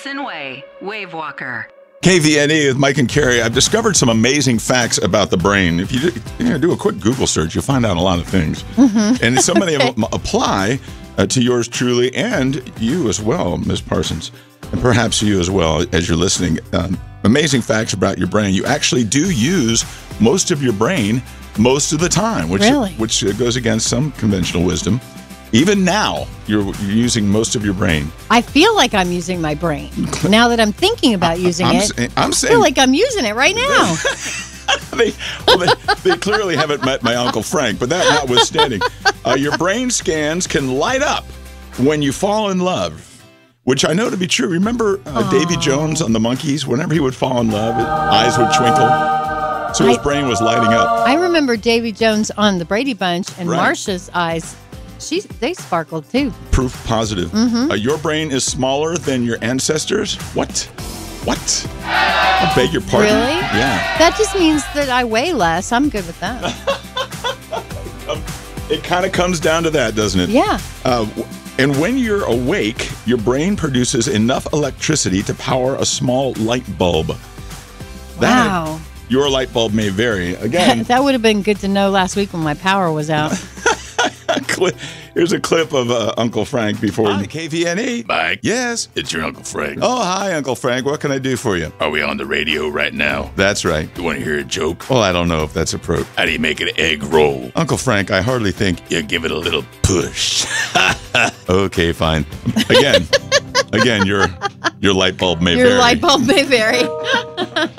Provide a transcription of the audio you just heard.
Madison Way, Wave Walker. KVNE with Mike and Carrie. I've discovered some amazing facts about the brain. If you do a quick Google search, you'll find out a lot of things. And so many of them apply to yours truly and you as well, Ms. Parsons. And perhaps you as well as you're listening. Amazing facts about your brain. You actually do use most of your brain most of the time, which goes against some conventional wisdom. Even now, you're using most of your brain. I feel like I'm using my brain. Now that I'm thinking about using I feel like I'm using it right now. They clearly haven't met my Uncle Frank, but that notwithstanding, your brain scans can light up when you fall in love, which I know to be true. Remember Davy Jones on the Monkees? Whenever he would fall in love, his eyes would twinkle. So his brain was lighting up. I remember Davy Jones on the Brady Bunch, and Marsha's eyes, they sparkled too. Proof positive. Your brain is smaller than your ancestors? What? I beg your pardon. Really? Yeah. That just means that I weigh less. I'm good with that. It kind of comes down to that, doesn't it? Yeah. And when you're awake, your brain produces enough electricity to power a small light bulb. Wow. Your light bulb may vary. Again, that would have been good to know last week when my power was out. Here's a clip of Uncle Frank before Hi, KVNE. Mike. Yes. It's your Uncle Frank. Oh, hi, Uncle Frank. What can I do for you? Are we on the radio right now? That's right. You want to hear a joke? Well, I don't know if that's appropriate. How do you make an egg roll? Uncle Frank, I hardly think. You give it a little push. Okay, fine. Again, your light bulb may vary. Your light bulb may vary.